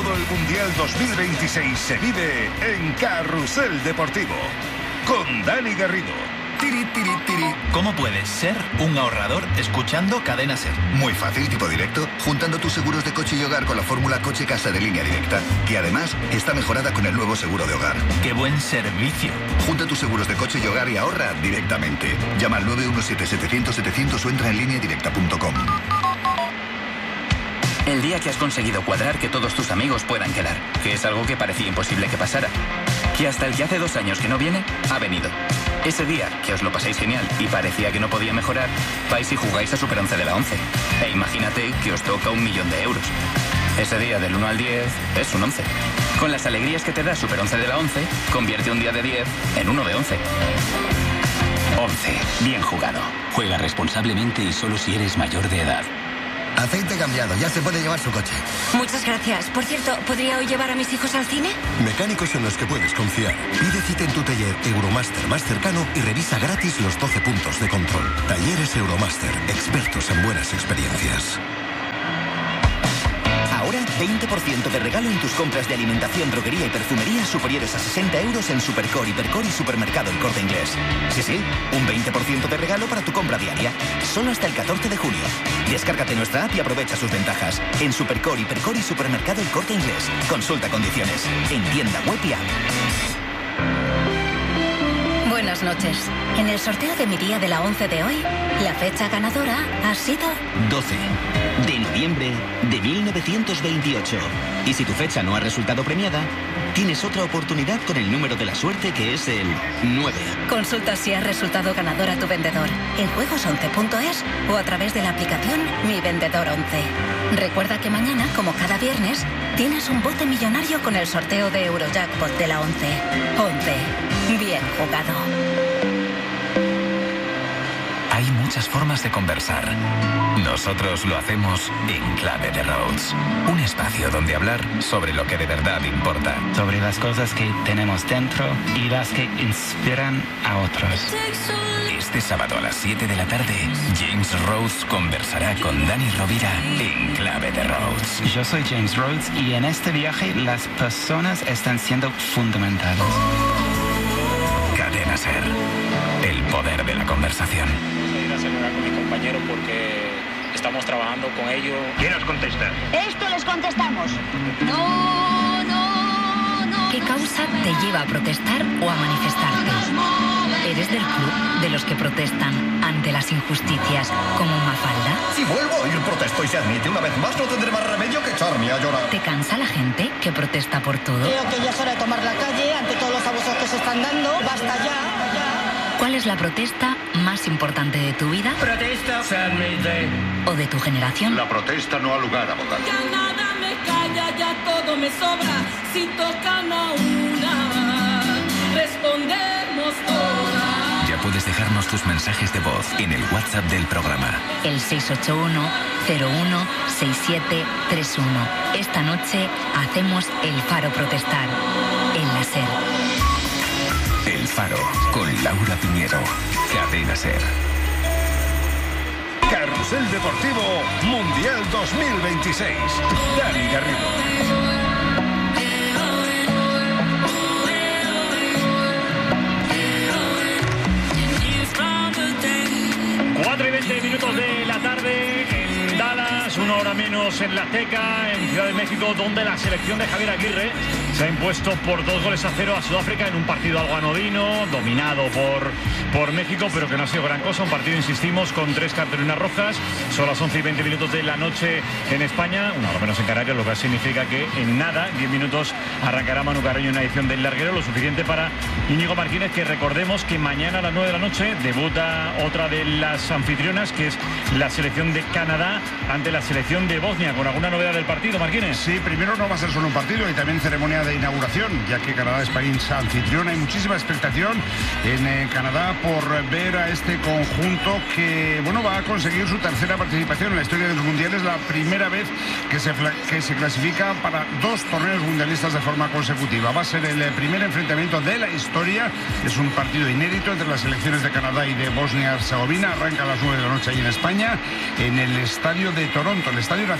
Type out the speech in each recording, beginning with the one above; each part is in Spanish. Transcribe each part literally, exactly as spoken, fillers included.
Todo el Mundial dos mil veintiséis se vive en Carrusel Deportivo con Dani Garrido. Tiri, tiri, tiri. ¿Cómo puedes ser un ahorrador escuchando Cadena Ser? Muy fácil, tipo directo, juntando tus seguros de coche y hogar con la fórmula Coche Casa de Línea Directa, que además está mejorada con el nuevo seguro de hogar. ¡Qué buen servicio! Junta tus seguros de coche y hogar y ahorra directamente. Llama al nueve uno siete, setecientos, setecientos o entra en línea directa punto com. El día que has conseguido cuadrar que todos tus amigos puedan quedar, que es algo que parecía imposible que pasara. Que hasta el que hace dos años que no viene, ha venido. Ese día que os lo pasáis genial y parecía que no podía mejorar, vais y jugáis a Super once de la once. E imagínate que os toca un millón de euros. Ese día del uno al diez es un once. Con las alegrías que te da Super once de la once, convierte un día de diez en uno de once. once. Bien jugado. Juega responsablemente y solo si eres mayor de edad. Aceite cambiado, ya se puede llevar su coche. Muchas gracias. Por cierto, ¿podría hoy llevar a mis hijos al cine? Mecánicos en los que puedes confiar. Pide cita en tu taller Euromaster más cercano y revisa gratis los doce puntos de control. Talleres Euromaster, expertos en buenas experiencias. Ahora, veinte por ciento de regalo en tus compras de alimentación, droguería y perfumería superiores a sesenta euros en Supercore, Hipercore y Supermercado El Corte Inglés. Sí, sí, un veinte por ciento de regalo para tu compra diaria. Solo hasta el catorce de junio. Descárgate nuestra app y aprovecha sus ventajas. En Supercore, Hipercore y Supermercado El Corte Inglés. Consulta condiciones. En tienda web y app. Buenas noches. En el sorteo de mi día de la once de hoy, la fecha ganadora ha sido... doce de noviembre de mil novecientos veintiocho. Y si tu fecha no ha resultado premiada, tienes otra oportunidad con el número de la suerte, que es el nueve. Consulta si ha resultado ganador a tu vendedor en juegos once punto es o a través de la aplicación Mi Vendedor once. Recuerda que mañana, como cada viernes, tienes un bote millonario con el sorteo de Eurojackpot de la once. once. Bien jugado. Hay muchas formas de conversar. Nosotros lo hacemos en Clave de Rhodes. Un espacio donde hablar sobre lo que de verdad importa. Sobre las cosas que tenemos dentro y las que inspiran a otros. Este sábado a las siete de la tarde, James Rhodes conversará con Dani Rovira en Clave de Rhodes. Yo soy James Rhodes y en este viaje las personas están siendo fundamentales. Cadena Ser. El poder de la conversación. Ir a celebrar con mis compañeros porque estamos trabajando con ellos. ¿Quién nos contesta? Esto les contestamos. No, no, no. ¿Qué causa te lleva a protestar o a manifestarte? ¿Eres del club de los que protestan ante las injusticias como Mafalda? Si vuelvo a oír protesto y se admite una vez más, no tendré más remedio que echarme a llorar. ¿Te cansa la gente que protesta por todo? Creo que ya es hora de tomar la calle ante todos los abusos que se están dando. Basta ya, ya. ¿Cuál es la protesta más importante de tu vida? Protesta. San Miguel. ¿O de tu generación? La protesta no ha lugar a votar. Ya nada me calla, ya todo me sobra. Si tocan a una, respondemos todas. Ya puedes dejarnos tus mensajes de voz en el WhatsApp del programa. El seis ocho uno, cero uno, seis siete tres uno. Esta noche hacemos El Faro Protestar en la SER. El Faro, con Laura Piñero. Cadena Ser. Carrusel Deportivo Mundial dos mil veintiséis. Dani Garrido. cuatro y veinte minutos de la tarde en Dallas, una hora menos en la Azteca, en Ciudad de México, donde la selección de Javier Aguirre se ha impuesto por dos goles a cero a Sudáfrica en un partido algo anodino, dominado por, por México, pero que no ha sido gran cosa. Un partido, insistimos, con tres cartulinas rojas. Son las once y veinte minutos de la noche en España, una hora menos en Canarias, lo que significa que en nada, diez minutos, arrancará Manu Carreño en una edición del Larguero, lo suficiente para Íñigo Martínez, que recordemos que mañana a las nueve de la noche debuta otra de las anfitrionas, que es la selección de Canadá ante la selección de Bosnia. ¿Con alguna novedad del partido, Martínez? Sí, primero no va a ser solo un partido, y también ceremonia de inauguración, ya que Canadá es país anfitrión. Hay muchísima expectación en eh, Canadá por ver a este conjunto que, bueno, va a conseguir su tercera participación en la historia de los mundiales, la primera vez que se, que se clasifica para dos torneos mundialistas de forma consecutiva. Va a ser el eh, primer enfrentamiento de la historia. Es un partido inédito entre las selecciones de Canadá y de Bosnia-Herzegovina. Arranca a las nueve de la noche allí en España, en el estadio de Toronto, el estadio nacional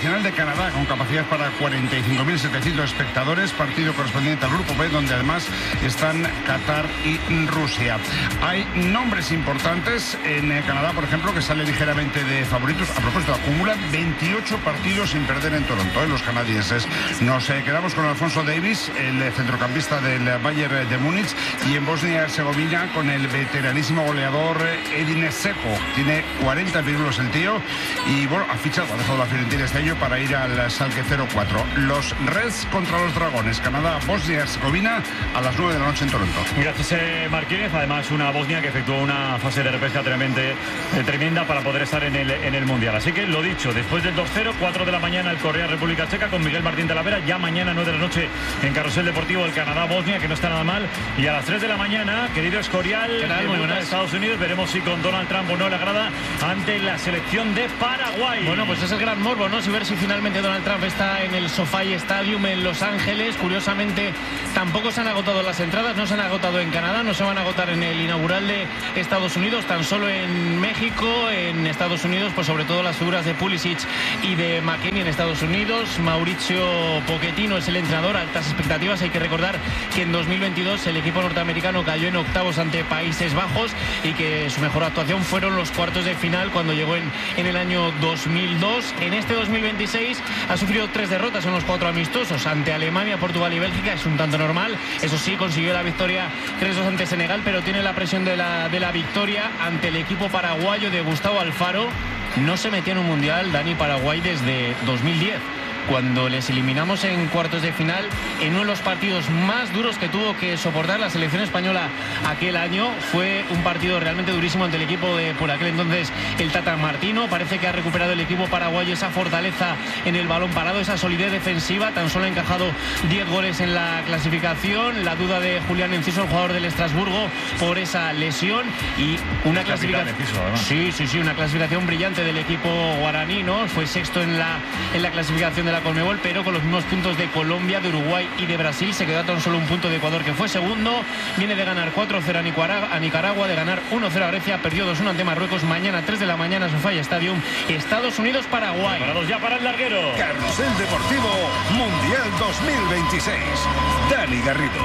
Nacional de Canadá, con capacidad para cuarenta y cinco mil setecientos espectadores, partido correspondiente al Grupo B, donde además están Qatar y Rusia. Hay nombres importantes en Canadá, por ejemplo, que sale ligeramente de favoritos. A propósito, acumulan veintiocho partidos sin perder en Toronto, ¿eh? Los canadienses. Nos eh, quedamos con Alfonso Davies, el centrocampista del Bayern de Múnich, y en Bosnia y Herzegovina con el veteranísimo goleador Edin Dzeko. Tiene cuarenta pirulos el tío y bueno, ha fichado, ha dejado la Fiorentina este año para ir al Schalke cero cuatro. Los Reds contra los Dragones, Canadá, Bosnia y Herzegovina a las nueve de la noche en Toronto. Gracias, eh, Martínez. Además, una Bosnia que efectuó una fase de repesca tremenda, eh, tremenda para poder estar en el, en el Mundial. Así que lo dicho, después del dos cero, cuatro de la mañana el Correa República Checa con Miguel Martín Talavera. Ya mañana nueve de la noche en Carrusel Deportivo el Canadá-Bosnia, que no está nada mal. Y a las tres de la mañana, querido Escorial, muy buenas. De Estados Unidos, veremos si con Donald Trump o no la grada ante la selección de Paraguay. Bueno, pues es el gran morbo, ¿no? Si ver si finalmente Donald Trump está en el SoFi Stadium en Los Ángeles. Curiosamente, tampoco se han agotado las entradas, no se han agotado en Canadá, no se van a agotar en el inaugural de Estados Unidos, tan solo en México. En Estados Unidos, pues sobre todo las figuras de Pulisic y de McKennie en Estados Unidos. Mauricio Pochettino es el entrenador, altas expectativas. Hay que recordar que en dos mil veintidós el equipo norteamericano cayó en octavos ante Países Bajos y que su mejor actuación fueron los cuartos de final cuando llegó en, en el año dos mil dos. En este dos mil veintiséis ha sufrido tres derrotas en los cuatro amistosos ante Alemania, Portugal y Bélgica. Es un tanto normal. Eso sí, consiguió la victoria tres dos ante Senegal, pero tiene la presión de la, de la victoria ante el equipo paraguayo de Gustavo Alfaro. No se metió en un mundial, Dani, Paraguay desde dos mil diez. Cuando les eliminamos en cuartos de final en uno de los partidos más duros que tuvo que soportar la selección española aquel año. Fue un partido realmente durísimo ante el equipo de por aquel entonces el Tata Martino. Parece que ha recuperado el equipo paraguayo esa fortaleza en el balón parado, esa solidez defensiva. Tan solo ha encajado diez goles en la clasificación. La duda de Julián Enciso, el jugador del Estrasburgo, por esa lesión. Y una clasificación, sí, sí, sí, una clasificación brillante del equipo guaraní, ¿no? Fue sexto en la, en la clasificación de la Conmebol, pero con los mismos puntos de Colombia, de Uruguay y de Brasil. Se quedó a tan solo un punto de Ecuador, que fue segundo. Viene de ganar cuatro cero a Nicaragua, a Nicaragua, de ganar uno cero a Grecia, perdió dos uno ante Marruecos. Mañana tres de la mañana, SoFi Stadium, Estados Unidos, Paraguay. Preparados ya para el larguero. Carrusel Deportivo Mundial dos mil veintiséis. Dani Garrido.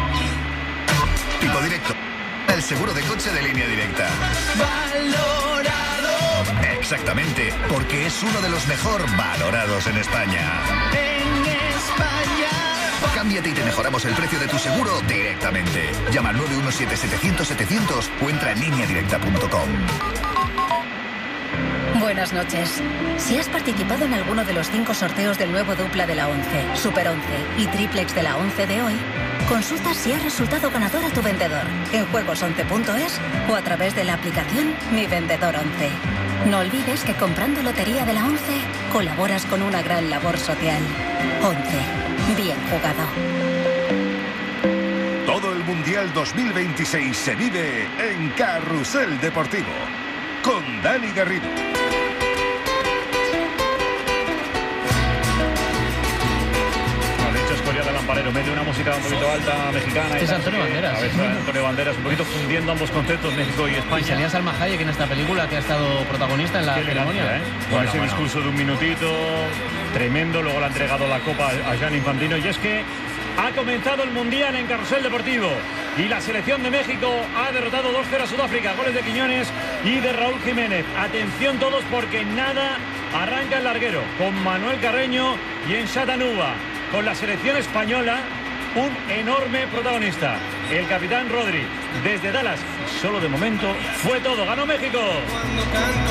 Tipo directo. El seguro de coche de Línea Directa. Valorado. Exactamente, porque es uno de los mejor valorados en España. En España. Cámbiate y te mejoramos el precio de tu seguro directamente. Llama al nueve uno siete setecientos setecientos o entra en línea directa punto com. Buenas noches. Si has participado en alguno de los cinco sorteos del nuevo dupla de la once, Super once y Triplex de la once de hoy, consulta si ha resultado ganador a tu vendedor en juegos once punto es o a través de la aplicación Mi Vendedor once. No olvides que comprando Lotería de la once colaboras con una gran labor social. once. Bien jugado. Todo el Mundial dos mil veintiséis se vive en Carrusel Deportivo con Dani Garrido. De Lamparero, mete una música un poquito alta mexicana. Este es Antonio Banderas. A veces Antonio Banderas, un poquito fundiendo ambos conceptos, México y España. Y salía Salma Hayek en esta película, que ha estado protagonista en la Qué ceremonia. Elegancia, ¿eh? Con bueno, ese bueno. discurso de un minutito, tremendo. Luego le ha entregado la copa a Gianni Infantino. Y es que ha comenzado el Mundial en Carrusel Deportivo. Y la selección de México ha derrotado dos cero a Sudáfrica. Goles de Quiñones y de Raúl Jiménez. Atención todos, porque nada arranca el larguero. Con Manuel Carreño y en Chattanooga. Con la selección española, un enorme protagonista, el capitán Rodri. Desde Dallas, solo de momento, fue todo. ¡Ganó México! Cuando canto